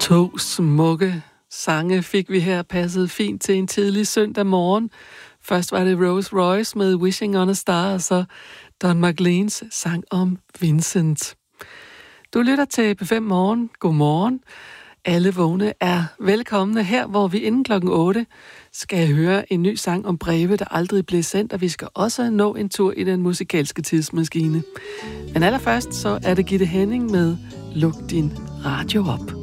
To smukke sange fik vi her, passet fint til en tidlig søndag morgen. Først var det Rose Royce med Wishing on a Star, og så Don McLeans sang om Vincent. Du lytter til P5 Morgen. Godmorgen. Alle vågne er velkomne her, hvor vi inden klokken 8 skal høre en ny sang om breve, der aldrig blev sendt, og vi skal også nå en tur i den musikalske tidsmaskine. Men allerførst så er det Gitte Henning med Luk din radio op.